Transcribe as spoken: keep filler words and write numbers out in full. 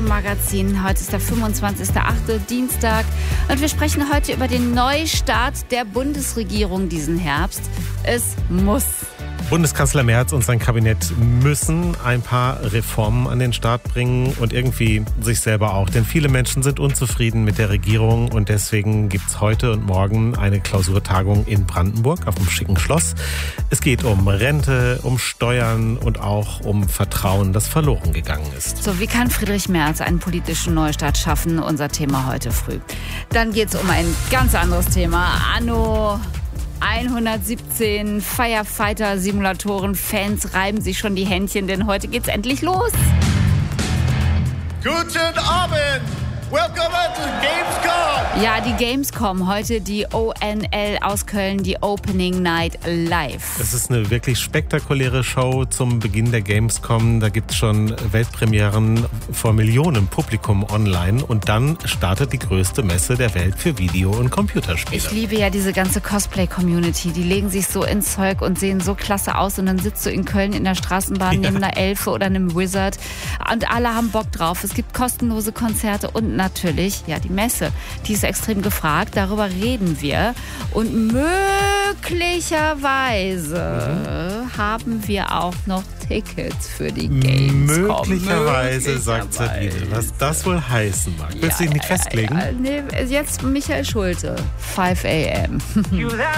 Magazin. Heute ist der fünfundzwanzigster achte Dienstag und wir sprechen heute über den Neustart der Bundesregierung diesen Herbst. Es muss. Bundeskanzler Merz und sein Kabinett müssen ein paar Reformen an den Start bringen und irgendwie sich selber auch. Denn viele Menschen sind unzufrieden mit der Regierung und deswegen gibt es heute und morgen eine Klausurtagung in Brandenburg auf dem schicken Schloss. Es geht um Rente, um Steuern und auch um Vertrauen, das verloren gegangen ist. So, wie kann Friedrich Merz einen politischen Neustart schaffen? Unser Thema heute früh. Dann geht es um ein ganz anderes Thema. Anno hundertsiebzehn Firefighter-Simulatoren. Fans reiben sich schon die Händchen, denn heute geht's endlich los. Guten Abend! Welcome to Gamescom! Ja, die Gamescom, heute die O N L aus Köln, die Opening Night live. Es ist eine wirklich spektakuläre Show zum Beginn der Gamescom. Da gibt es schon Weltpremieren vor Millionen Publikum online und dann startet die größte Messe der Welt für Video- und Computerspiele. Ich liebe ja diese ganze Cosplay-Community. Die legen sich so ins Zeug und sehen so klasse aus und dann sitzt du in Köln in der Straßenbahn ja. neben einer Elfe oder einem Wizard und alle haben Bock drauf. Es gibt kostenlose Konzerte und natürlich, ja, die Messe, die ist extrem gefragt, darüber reden wir und möglicherweise mhm. haben wir auch noch Tickets für die Gamescom. Möglicherweise, sagt Sabine, was das wohl heißen mag. Willst du dich nicht ja, festlegen? Ja, ja. Nee, jetzt Michael Schulte, five a m